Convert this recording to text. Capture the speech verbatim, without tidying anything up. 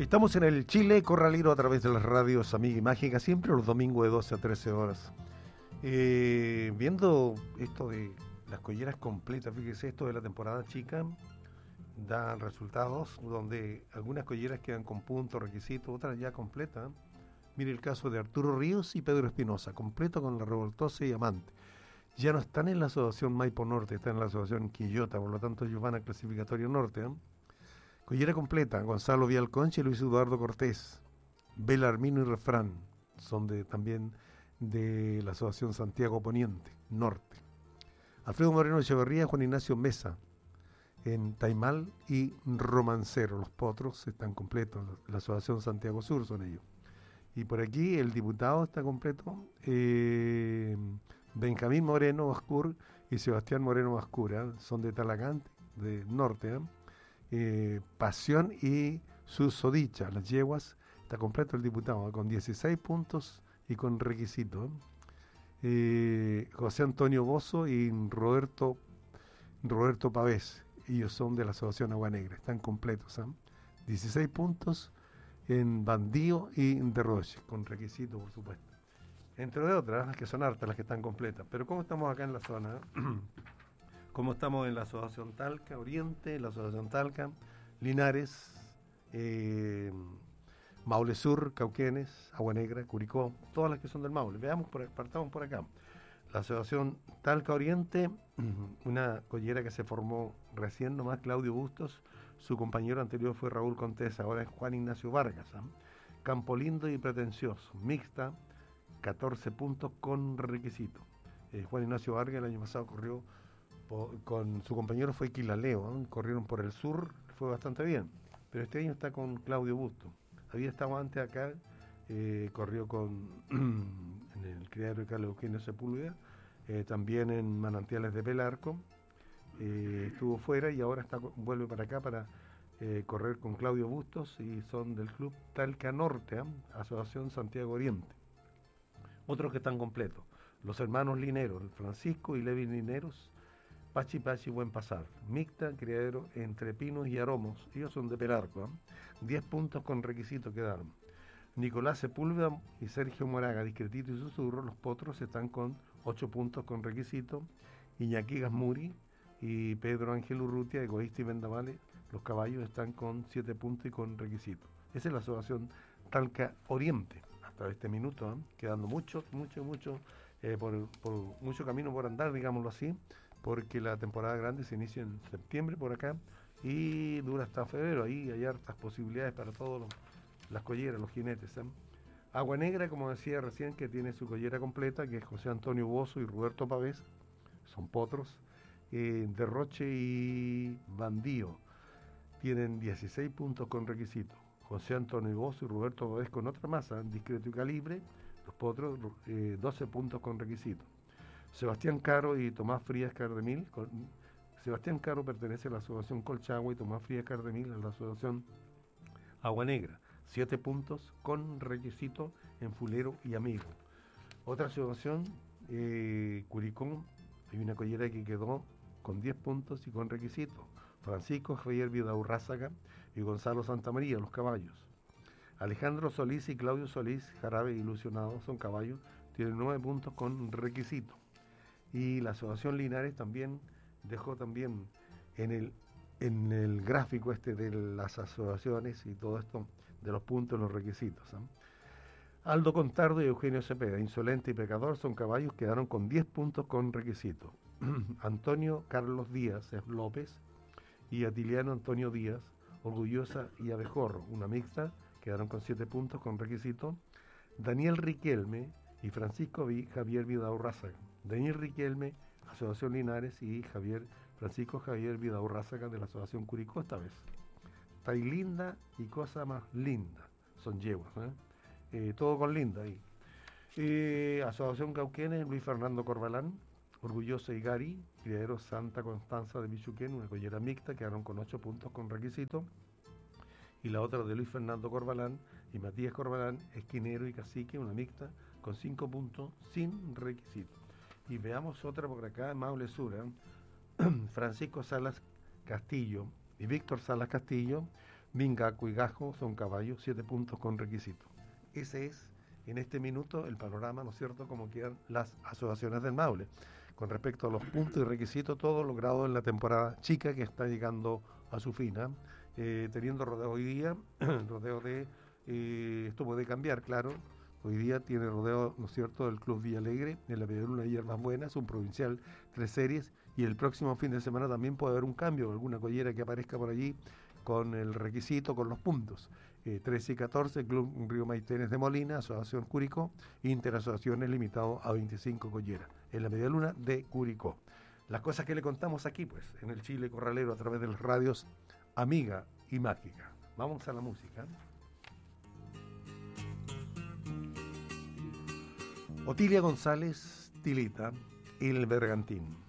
Estamos en el Chile Corralino a través de las radios Amiga y Mágica, siempre los domingos de doce a trece horas. Eh, viendo esto de las colleras completas, fíjese, esto de la temporada chica da resultados donde algunas colleras quedan con puntos, requisitos, otras ya completas. Mire el caso de Arturo Ríos y Pedro Espinosa, completo con la Revoltosa y Amante. Ya no están en la asociación Maipo Norte, están en la asociación Quillota, por lo tanto ellos van al clasificatorio norte. ¿eh? Collera completa, Gonzalo Vial Concha y Luis Eduardo Cortés. Belarmino y Refrán son de, también de la asociación Santiago Poniente, norte. Alfredo Moreno Echeverría, Juan Ignacio Mesa, en Taimal y Romancero. Los potros están completos, la asociación Santiago Sur son ellos. Y por aquí el diputado está completo, eh, Benjamín Moreno Bascur y Sebastián Moreno Bascura, son de Talagante, de norte, ¿eh? Eh, Pasión y Susodicha, las yeguas, está completo el diputado, ¿eh? Con dieciséis puntos y con requisito. Eh, José Antonio Bozo y Roberto, Roberto Pavés, ellos son de la asociación Agua Negra, están completos, ¿eh? dieciséis puntos en Bandío y Derroche, con requisito, por supuesto. Entre de otras, que son hartas las que están completas. Pero ¿cómo estamos acá en la zona? ¿Cómo estamos en la asociación Talca, Oriente, la asociación Talca, Linares, eh, Maule Sur, Cauquenes, Agua Negra, Curicó, todas las que son del Maule? Veamos, por, partamos por acá. La asociación Talca Oriente, una collera que se formó recién nomás, Claudio Bustos. Su compañero anterior fue Raúl Contés, ahora es Juan Ignacio Vargas. ¿eh? Campo Lindo y Pretencioso, mixta, catorce puntos con requisito. Eh, Juan Ignacio Vargas el año pasado corrió po, con su compañero fue Quilaleo, ¿eh? corrieron por el sur, fue bastante bien. Pero este año está con Claudio Bustos. Había estado antes acá, eh, corrió con en el criadero de Carlos Eugenio Sepúlveda, eh, también en Manantiales de Pelarco. Eh, estuvo fuera y ahora está, vuelve para acá para eh, correr con Claudio Bustos y son del club Talca Norte, ¿eh? Asociación Santiago Oriente. Otros que están completos, los hermanos Lineros, Francisco y Levi Lineros, Pachi Pachi Buen Pasar, mixta, criadero entre Pinos y Aromos, ellos son de Pelarco, ¿eh? diez puntos con requisito quedaron. Nicolás Sepúlveda y Sergio Moraga, Discretito y Susurro, los potros están con ocho puntos con requisito. Iñaki Gasmuri y Pedro Ángel Urrutia, Egoísta y Vendavales, los caballos están con siete puntos y con requisito. Esa es la asociación Talca Oriente, hasta este minuto, ¿eh? quedando mucho, mucho, mucho, eh, por, por mucho camino por andar, digámoslo así, porque la temporada grande se inicia en septiembre por acá y dura hasta febrero. Ahí hay hartas posibilidades para todas las colleras, los jinetes. ¿eh? Agua Negra, como decía recién, que tiene su collera completa, que es José Antonio Bozo y Roberto Pavés, son potros. Eh, Derroche y Bandío tienen dieciséis puntos con requisito. José Antonio Bozo y Roberto Pavés con otra masa, discreto y calibre, los potros, eh, doce puntos con requisito. Sebastián Caro y Tomás Frías Cardemil, con, Sebastián Caro pertenece a la asociación Colchagua y Tomás Frías Cardemil a la asociación Agua Negra, siete puntos con requisito en Fulero y Amigo. Otra asociación, eh, Curicó, hay una collera que quedó con diez puntos y con requisito. Francisco Javier Vidaurrázaga y Gonzalo Santamaría, los caballos. Alejandro Solís y Claudio Solís, Jarabe Ilusionado, son caballos, tienen nueve puntos con requisito. Y la asociación Linares también dejó también en el, en el gráfico este de las asociaciones y todo esto de los puntos, los requisitos. ¿eh? Aldo Contardo y Eugenio Cepeda, Insolente y Pecador, son caballos, quedaron con diez puntos con requisito. Antonio Carlos Díaz es López y Atiliano Antonio Díaz, Orgullosa y Abejorro, una mixta, quedaron con siete puntos con requisito. Daniel Riquelme y Francisco Vi, Javier Vidaurrázaga. Daniel Riquelme, Asociación Linares, y Javier Francisco Javier Vidaurrázaga de la Asociación Curicó esta vez. Está ahí linda y cosa más linda, son yeguas, ¿eh? Eh, todo con linda ahí. Eh, Asociación Cauquenes, Luis Fernando Corbalán, Orgullosa y Gary, criadero Santa Constanza de Michuquén, una collera mixta, quedaron con ocho puntos con requisito. Y la otra de Luis Fernando Corbalán y Matías Corbalán, Esquinero y Cacique, una mixta, con cinco puntos sin requisito. Y veamos otra por acá, Maule Sur, ¿eh? Francisco Salas Castillo y Víctor Salas Castillo, Vingaco y Gajo son caballos, siete puntos con requisito. Ese es, en este minuto, el panorama, ¿no es cierto?, como quedan las asociaciones del Maule. Con respecto a los puntos y requisitos, todo logrado en la temporada chica que está llegando a su fin. ¿eh? Eh, teniendo rodeo hoy día, rodeo de... Eh, esto puede cambiar, claro. Hoy día tiene rodeo, ¿no es cierto?, del Club Villalegre, en la Medialuna de Hierbas Buenas, un provincial, tres series, y el próximo fin de semana también puede haber un cambio, alguna collera que aparezca por allí con el requisito, con los puntos. Eh, trece y catorce, Club Río Maitenes de Molina, Asociación Curicó, Interasociaciones limitado a veinticinco colleras, en la Medialuna de Curicó. Las cosas que le contamos aquí, pues, en el Chile Corralero, a través de las radios Amiga y Mágica. Vamos a la música. Otilia González, Tilita, El Bergantín.